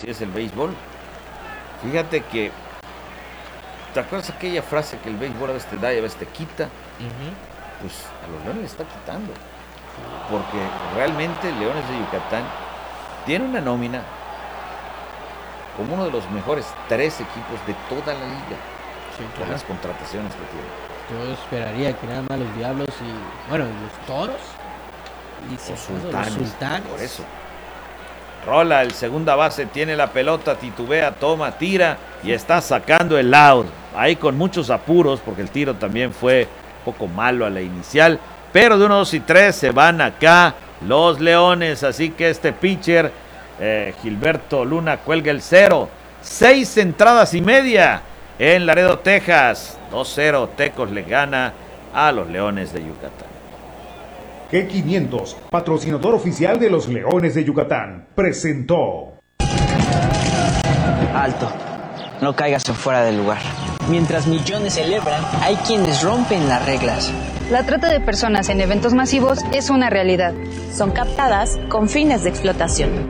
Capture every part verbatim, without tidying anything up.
así es el béisbol. Fíjate que, ¿te acuerdas aquella frase que el béisbol a veces te da y a veces te quita? Uh-huh. Pues a los Leones le está quitando, porque realmente Leones de Yucatán tiene una nómina como uno de los mejores tres equipos de toda la liga, sí, claro, con las contrataciones que tiene. Yo esperaría que nada más los Diablos y, bueno, los Toros y si los sultanes, los sultanes. Por eso. Rola, el segunda base tiene la pelota, titubea, toma, tira y está sacando el out. Ahí con muchos apuros, porque el tiro también fue un poco malo a la inicial. Pero de uno, dos y tres se van acá los Leones. Así que este pitcher, eh, Gilberto Luna, cuelga el cero. Seis entradas y media en Laredo, Texas. dos cero, Tecos le gana a los Leones de Yucatán. G quinientos, patrocinador oficial de los Leones de Yucatán, presentó. Alto, no caigas fuera del lugar. Mientras millones celebran, hay quienes rompen las reglas. La trata de personas en eventos masivos es una realidad. Son captadas con fines de explotación.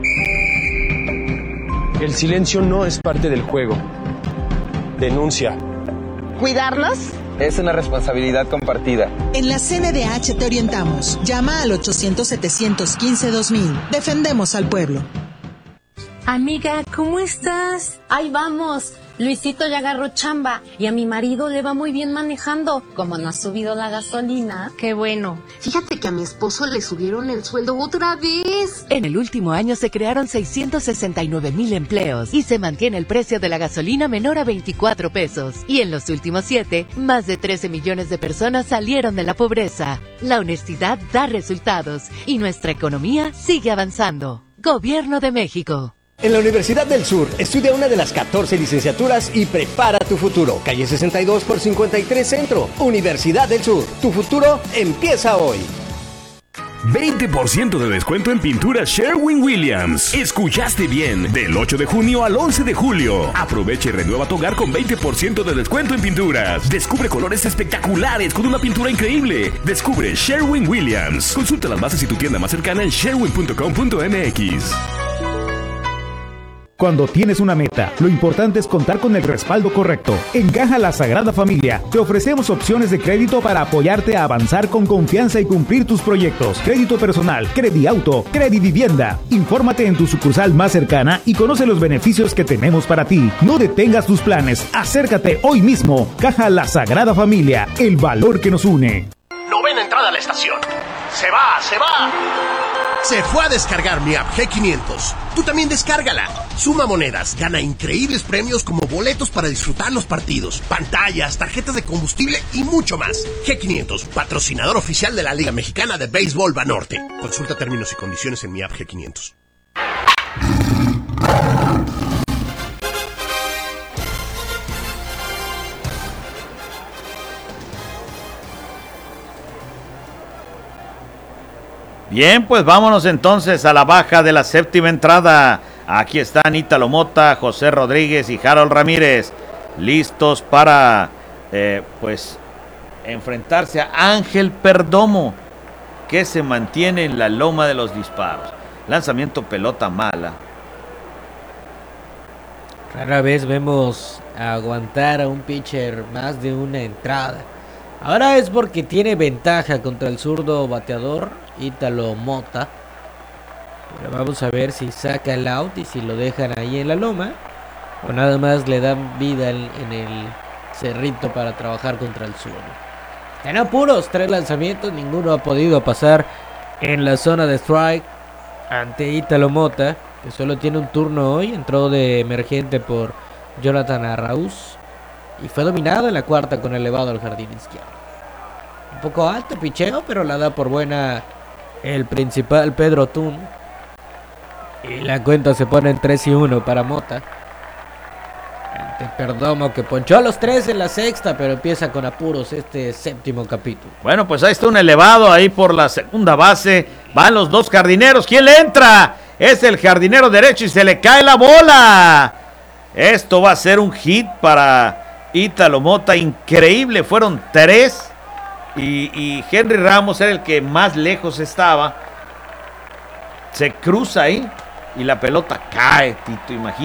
El silencio no es parte del juego. Denuncia. ¿Cuidarlos? Es una responsabilidad compartida. En la C N D H te orientamos. Llama al ochocientos, setecientos quince, dos mil. Defendemos al pueblo. Amiga, ¿cómo estás? Ahí vamos. Luisito ya agarró chamba y a mi marido le va muy bien manejando. Como no ha subido la gasolina. Qué bueno. Fíjate que a mi esposo le subieron el sueldo otra vez. En el último año se crearon seiscientos sesenta y nueve mil empleos y se mantiene el precio de la gasolina menor a veinticuatro pesos. Y en los últimos siete, más de trece millones de personas salieron de la pobreza. La honestidad da resultados y nuestra economía sigue avanzando. Gobierno de México. En la Universidad del Sur, estudia una de las catorce licenciaturas y prepara tu futuro. Calle sesenta y dos por cincuenta y tres Centro. Universidad del Sur. Tu futuro empieza hoy. veinte por ciento de descuento en pintura Sherwin-Williams. Escuchaste bien. Del ocho de junio al once de julio. Aprovecha y renueva tu hogar con veinte por ciento de descuento en pinturas. Descubre colores espectaculares con una pintura increíble. Descubre Sherwin-Williams. Consulta las bases y tu tienda más cercana en sherwin punto com punto m x. Cuando tienes una meta, lo importante es contar con el respaldo correcto. En Caja La Sagrada Familia, te ofrecemos opciones de crédito para apoyarte a avanzar con confianza y cumplir tus proyectos. Crédito personal, Crediauto, Credivivienda. Infórmate en tu sucursal más cercana y conoce los beneficios que tenemos para ti. No detengas tus planes, acércate hoy mismo. Caja La Sagrada Familia, el valor que nos une. Novena entrada a la estación. Se va, se va. Se fue a descargar mi app G quinientos. Tú también descárgala. Suma monedas, gana increíbles premios como boletos para disfrutar los partidos, pantallas, tarjetas de combustible y mucho más. G quinientos, patrocinador oficial de la Liga Mexicana de Béisbol Banorte. Consulta términos y condiciones en mi app G quinientos. Bien, pues vámonos entonces a la baja de la séptima entrada. Aquí están Ítalo Mota, José Rodríguez y Harold Ramírez, listos para eh, pues enfrentarse a Ángel Perdomo, que se mantiene en la loma de los disparos. Lanzamiento, pelota mala. Rara vez vemos aguantar a un pitcher más de una entrada. Ahora es porque tiene ventaja contra el zurdo bateador Ítalo Mota. Pero vamos a ver si saca el out y si lo dejan ahí en la loma o nada más le dan vida en, en el cerrito para trabajar contra el zurdo. En apuros, tres lanzamientos, ninguno ha podido pasar en la zona de strike ante Ítalo Mota, que solo tiene un turno hoy. Entró de emergente por Jonathan Arrauz y fue dominado en la cuarta con elevado al jardín izquierdo. Un poco alto picheo, pero la da por buena el principal Pedro Tun. Y la cuenta se pone en tres y uno para Mota. Ante Perdomo, que ponchó a los tres en la sexta, pero empieza con apuros este séptimo capítulo. Bueno, pues ahí está un elevado ahí por la segunda base. Van los dos jardineros. ¿Quién le entra? Es el jardinero derecho y se le cae la bola. Esto va a ser un hit para Ítalo Mota. Increíble, fueron tres. Y, y Henry Ramos era el que más lejos estaba. Se cruza ahí y la pelota cae, Tito, imagínate.